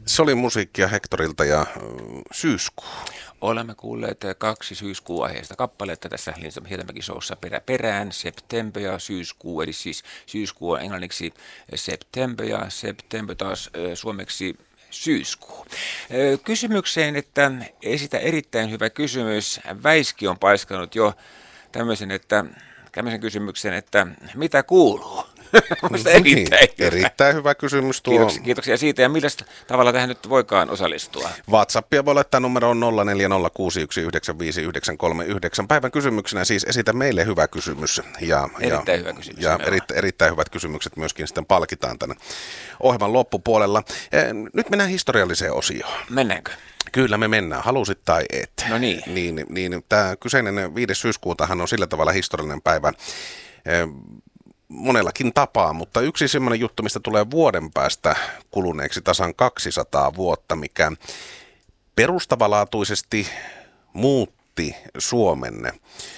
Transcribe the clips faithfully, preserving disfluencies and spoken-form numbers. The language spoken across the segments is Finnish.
Se oli musiikkia Hectorilta ja Syyskuu. Olemme kuulleet kaksi syyskuun aiheesta kappaletta tässä Lindström Hietamäki showssa perä perään, September ja syyskuu, eli siis syyskuu on englanniksi September ja September taas suomeksi syyskuu. Kysymykseen, että esitä erittäin hyvä kysymys. Väiski on paiskanut jo tämmöisen, että, tämmöisen kysymyksen, että mitä kuuluu? Erittäin, hyvä. erittäin hyvä kysymys tuo. Kiitoksia, kiitoksia siitä. Ja millä tavalla tähän nyt voikaan osallistua? WhatsAppia voi laittaa numeroon nolla neljä nolla kuusi yksi yhdeksän viisi yhdeksän kolme yhdeksän. Päivän kysymyksenä siis esitä meille hyvä kysymys. Ja, erittäin ja, hyvä kysymys. Ja eri, erittäin hyvät kysymykset myöskin sitten palkitaan tänne ohjelman loppupuolella. Nyt mennään historialliseen osioon. Mennäänkö? Kyllä me mennään, halusit tai et. No niin. niin, niin tämä kyseinen viides syyskuutahan on sillä tavalla historiallinen päivä monellakin tapaa, mutta yksi semmoinen juttu, mistä tulee vuoden päästä kuluneeksi tasan kaksisataa vuotta, mikä perustavanlaatuisesti muutti Suomen,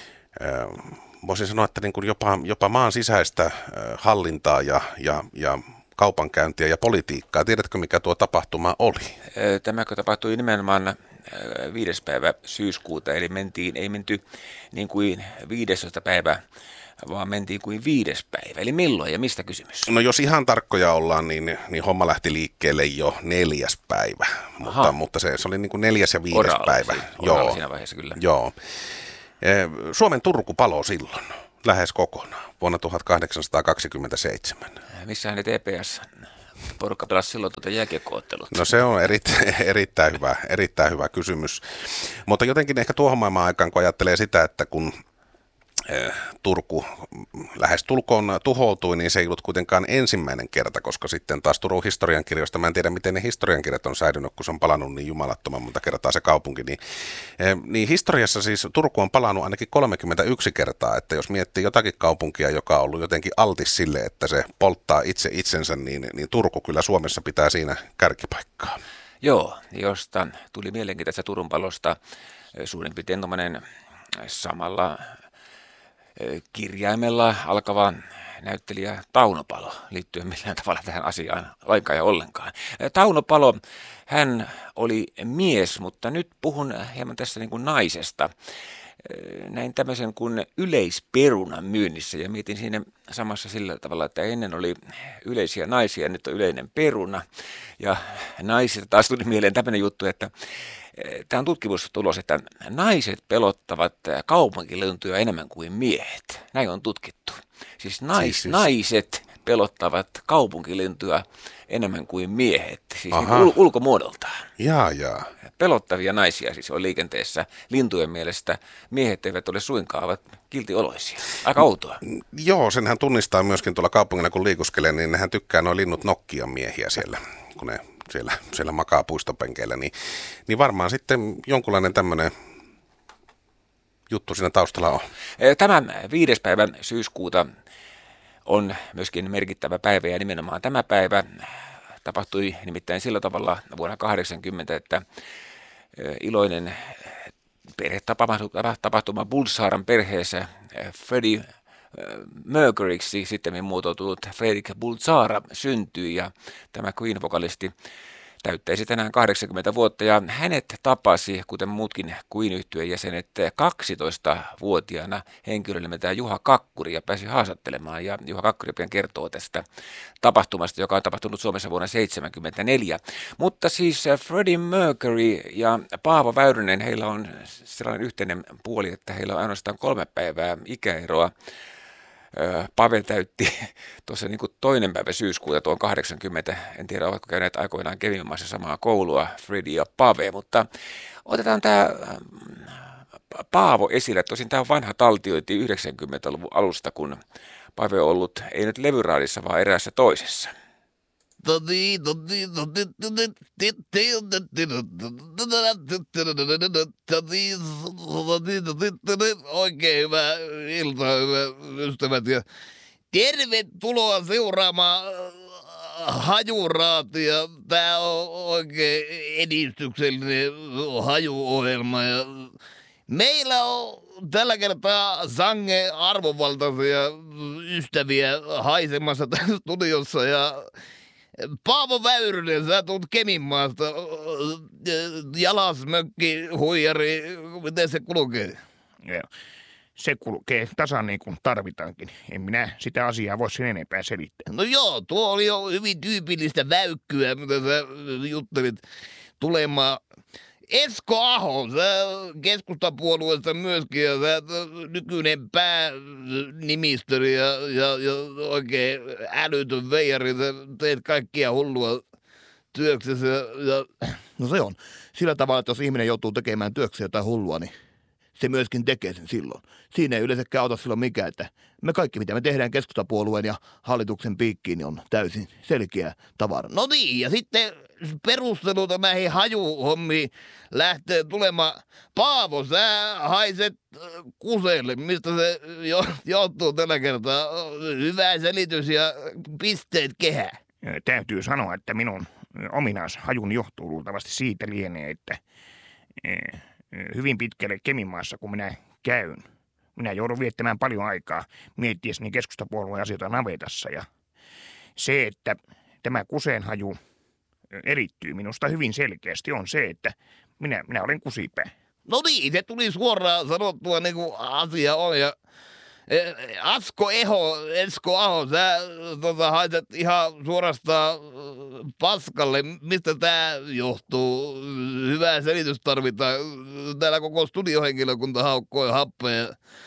voisin sanoa, että niin kuin jopa, jopa maan sisäistä hallintaa ja, ja, ja kaupankäyntiä ja politiikkaa. Tiedätkö, mikä tuo tapahtuma oli? Tämäkö tapahtui nimenomaan viides päivä syyskuuta, eli mentiin, ei menty niin kuin viidestoista päivä, vaan mentiin kuin viides päivä. Eli milloin ja mistä kysymys? No jos ihan tarkkoja ollaan, niin, niin homma lähti liikkeelle jo neljäs päivä, mutta, mutta se, se oli niin kuin neljäs ja viides Oraalla, päivä. Siis. Joo. Siinä vaiheessa kyllä. Joo. Suomen Turku paloi silloin lähes kokonaan vuonna tuhatkahdeksansataakaksikymmentäseitsemän. Missähän ne T P S porukka pelasi silloin tuota jääkiekko-ottelut? No se on erittäin, erittäin, hyvä, erittäin hyvä kysymys. Mutta jotenkin ehkä tuohon maailman aikaan, kun ajattelee sitä, että kun Turku lähes tulkoon tuhoutui, niin se ei ollut kuitenkaan ensimmäinen kerta, koska sitten taas Turun historiankirjoista, mä en tiedä miten ne historiankirjat on säilynyt, kun se on palannut niin jumalattoman monta kertaa se kaupunki, niin, niin historiassa siis Turku on palannut ainakin kolmekymmentäyksi kertaa, että jos miettii jotakin kaupunkia, joka on ollut jotenkin altis sille, että se polttaa itse itsensä, niin, niin Turku kyllä Suomessa pitää siinä kärkipaikkaa. Joo, josta tuli mielenkiin tässä Turun palosta suurin piirtein tommoinen samalla kirjaimella alkava näyttelijä Tauno Palo liittyen millään tavalla tähän asiaan lainkaan ja ollenkaan. Tauno Palo, hän oli mies, mutta nyt puhun hieman tässä niin kuin naisesta. Näin tämmöisen kuin yleisperunan myynnissä ja mietin siinä samassa sillä tavalla, että ennen oli yleisiä naisia, nyt on yleinen peruna. Ja naisista taas tuli mieleen tämmöinen juttu, että tämä on tutkimustulos, että naiset pelottavat kaupunkilintuja enemmän kuin miehet. Näin on tutkittu. Siis, nais, siis naiset pelottavat kaupunkilintuja enemmän kuin miehet, siis niin ul- ulkomuodoltaan. Jaa, jaa. Pelottavia naisia siis on liikenteessä lintujen mielestä. Miehet eivät ole suinkaan, ovat kiltioloisia. Aika outoa. Joo, senhän tunnistaa myöskin tuolla kaupungilla, kun liikuskelee, niin nehän tykkää nuo linnut nokkia miehiä siellä, kun ne siellä, siellä makaa puistopenkeillä. Niin, niin varmaan sitten jonkunlainen tämmöinen juttu siinä taustalla on. Tämä viides päivä syyskuuta on myöskin merkittävä päivä ja nimenomaan tämä päivä tapahtui nimittäin sillä tavalla vuonna kahdeksankymmentä, että iloinen perhetapahtuma Bulsaaran perheessä Freddie Mercuryksi sitten muotoutunut Fredrik Bulsara syntyi ja tämä Queen-vokalisti täyttäisi tänään kahdeksankymmentä vuotta ja hänet tapasi, kuten muutkin Queen-yhtyeen jäsenet, kaksitoistavuotiaana henkilö nimeltään Juha Kakkuri ja pääsi haastattelemaan. Ja Juha Kakkuri pian kertoo tästä tapahtumasta, joka on tapahtunut Suomessa vuonna tuhatyhdeksänsataaseitsemänkymmentäneljä. Mutta siis Freddie Mercury ja Paavo Väyrynen, heillä on sellainen yhteinen puoli, että heillä on ainoastaan kolme päivää ikäeroa. Pave täytti tuossa niin kuin toinen päivä syyskuuta tuon kahdeksankymmentä, en tiedä ovatko käyneet aikoinaan Kevinmaassa samaa koulua, Freddie ja Pave, mutta otetaan tämä Paavo esille, tosin tämä on vanha taltiointi yhdeksänkymmentäluvun alusta, kun Pave on ollut ei nyt levyraadissa, vaan eräässä toisessa. Oikein hyvää iltaa, hyvät ystävät. Ja tervetuloa seuraamaan Hajuraatia. Tämä on oikein edistyksellinen hajuohjelma. Ja meillä on tällä kertaa sange arvovaltaisia ystäviä haisemassa tässä studiossa ja Paavo Väyrynen, sä tulet Keminmaasta, jalasmökki, huijari, miten se kulkee? Joo. Se kulkee tasan niin kuin tarvitaankin. En minä sitä asiaa voi sen enempää selittää. No joo, tuo oli jo hyvin tyypillistä väykkyä, mitä sä juttelit tulemaan. Esko Aho, sä keskustapuolueesta myöskin, ja sä nykyinen pääministeri ja, ja, ja oikein älytön veijari, sä teet kaikkia hullua työksessä. Ja... No se on. Sillä tavalla, että jos ihminen joutuu tekemään työksessä jotain hullua, niin se myöskin tekee sen silloin. Siinä ei yleensäkään auta silloin mikään, että me kaikki, mitä me tehdään keskustapuolueen ja hallituksen piikkiin, niin on täysin selkeä tavara. No niin, ja sitten perustelu näihin hajuhommiin lähtee tulemaan. Paavo, sä haiset kuseelle. Mistä se johtuu tällä kertaa? Hyvä selitys ja pisteet kehää. Täytyy sanoa, että minun ominais-hajun johtuu luultavasti siitä lienee, että hyvin pitkälle Keminmaassa, kun minä käyn. Minä joudun viettämään paljon aikaa miettiessäni keskustapuolueen asioita navetassa. Ja se, että tämä kuseenhaju erittyy minusta hyvin selkeästi, on se, että minä, minä olen kusipää. No niin, se tuli suoraan sanottua niin kuin asia on. Ja Asko Eho, Esko Aho, sä tota, haitat ihan suorastaan paskalle. Mistä tää johtuu? Hyvä selitys tarvitaan. Täällä koko studiohenkilökunta haukkoi happea.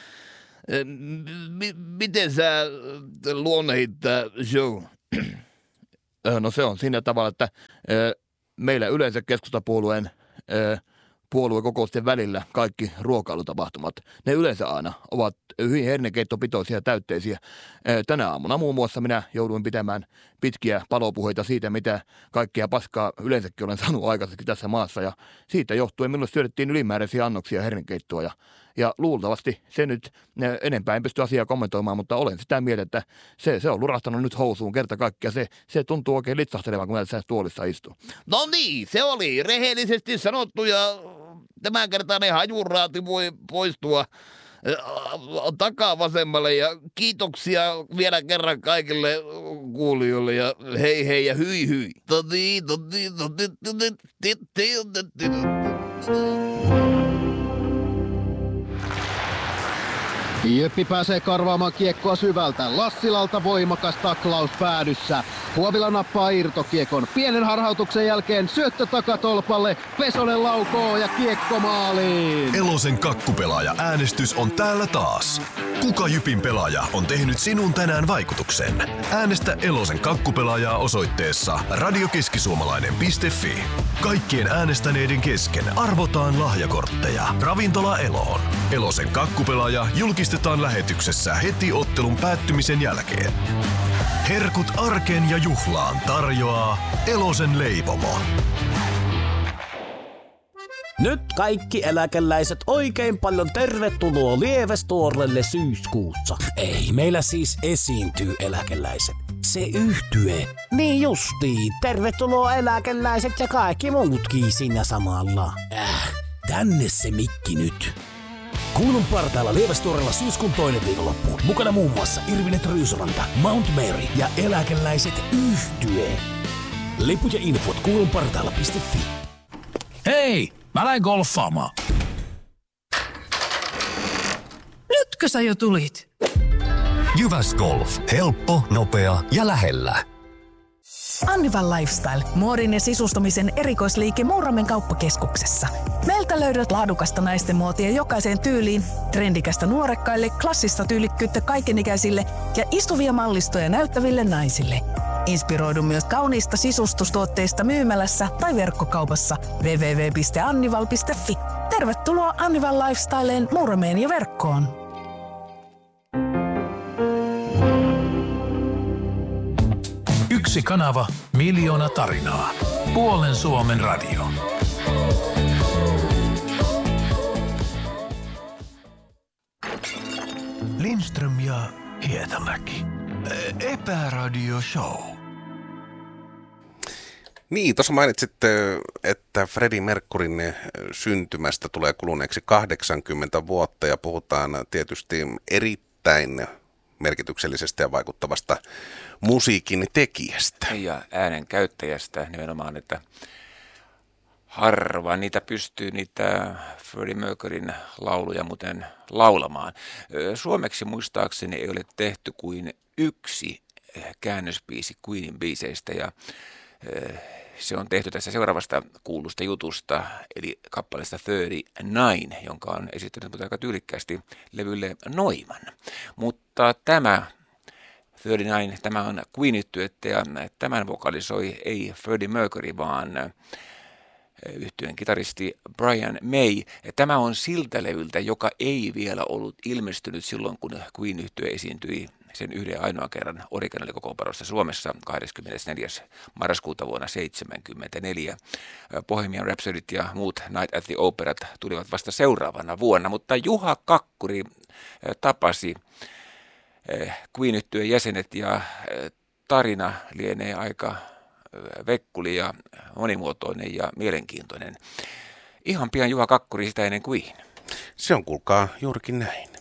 M- miten sä luonnehit tää show? No se on siinä tavalla, että meillä yleensä keskustapuolueen puoluekokousten välillä kaikki ruokailutapahtumat, ne yleensä aina ovat hyvin hernekeittopitoisia ja täytteisiä. Tänä aamuna muun muassa minä jouduin pitämään pitkiä palopuheita siitä, mitä kaikkea paskaa yleensäkin olen saanut aikaiseksi tässä maassa. Ja siitä johtuen minulle syötettiin ylimääräisiä annoksia hernekeittoa. Ja, ja luultavasti se nyt enempää en pysty asiaa kommentoimaan, mutta olen sitä mieltä, että se, se on lurahtanut nyt housuun kerta kaikkiaan. Se, se tuntuu oikein litsahtelevan, kun näissä tuolissa istuu. No niin, se oli rehellisesti sanottu ja tämänkertainen hajuraati voi poistua takaa vasemmalle ja kiitoksia vielä kerran kaikille kuulijoille ja hei hei ja hyi hyi. Jyppi pääsee karvaamaan kiekkoa syvältä. Lassilalta voimakas taklaus päädyssä. Huovila nappaa irtokiekon. Pienen harhautuksen jälkeen syöttö takatolpalle. Pesonen laukoo ja kiekko maaliin. Elosen kakkupelaaja äänestys on täällä taas. Kuka Jypin pelaaja on tehnyt sinun tänään vaikutuksen? Äänestä Elosen kakkupelaajaa osoitteessa radiokeskisuomalainen piste fi. Kaikkien äänestäneiden kesken arvotaan lahjakortteja. Ravintola Eloon. Elosen kakkupelaaja julkistetaan lähetyksessä heti ottelun päättymisen jälkeen. Herkut arkeen ja juhlaan tarjoaa Elosen leipomo. Nyt kaikki eläkeläiset oikein paljon tervetuloa Lievestuorelle syyskuussa. Ei, meillä siis esiintyy eläkeläiset. Se yhtye. Niin justiin. Tervetuloa eläkeläiset ja kaikki muutkin siinä samalla. Äh, tänne se mikki nyt. Kuulun partaalla Lievestuorella syyskuun toinen viikonloppu. Mukana muun muassa Irvinet Ryysoranta, Mount Mary ja eläkeläiset yhtye. Liput ja infot kuulunpartaalla piste fi. Hei, mä lähden golfaamaan. Nytkö sä jo tulit? Jyväs Golf. Helppo, nopea ja lähellä. Annival Lifestyle. Muodin ja sisustamisen erikoisliike Muuramen kauppakeskuksessa. Meiltä löydät laadukasta naisten muotia jokaiseen tyyliin, trendikästä nuorekkaille, klassista tyylikkyyttä kaikenikäisille ja istuvia mallistoja näyttäville naisille. Inspiroidu myös kauniista sisustustuotteista myymälässä tai verkkokaupassa double-u double-u double-u piste annival piste fi. Tervetuloa Annival Lifestyleen Muurameen ja verkkoon. Yksi kanava, miljoona tarinaa. Puolen Suomen radio. Lindström ja Hietamäki. Epäradio Show. Niin, tuossa mainitsit, että Freddie Mercuryn syntymästä tulee kuluneeksi kahdeksankymmentä vuotta ja puhutaan tietysti erittäin merkityksellisestä ja vaikuttavasta musiikin tekijästä. Ja äänen käyttäjästä nimenomaan, että harva niitä pystyy, niitä Freddie Mercuryn lauluja muuten laulamaan. Suomeksi muistaakseni ei ole tehty kuin yksi käännösbiisi Queenin biiseistä ja se on tehty tässä seuraavasta kuulusta jutusta, eli kappaleesta kolmekymmentäyhdeksän, jonka on esittänyt aika tyylikkäästi levylle Neumann. Mutta tämä kolmekymmentäyhdeksän, tämä on Queen-yhtyettä ja tämän vokalisoi ei Freddie Mercury, vaan yhtyeen kitaristi Brian May. Tämä on siltä levyltä, joka ei vielä ollut ilmestynyt silloin, kun Queen-yhtye esiintyi sen yhden ainoan kerran originaalikokoonpanossa Suomessa kahdeskymmenesneljäs marraskuuta vuonna seitsemänkymmentäneljä. Bohemian Rhapsodyt ja muut Night at the Operat tulivat vasta seuraavana vuonna, mutta Juha Kakkuri tapasi Queen-yhtyeen jäsenet ja tarina lienee aika vekkuli ja monimuotoinen ja mielenkiintoinen. Ihan pian Juha Kakkuri sitä ennen Queen. Se on kuulkaa juurikin näin.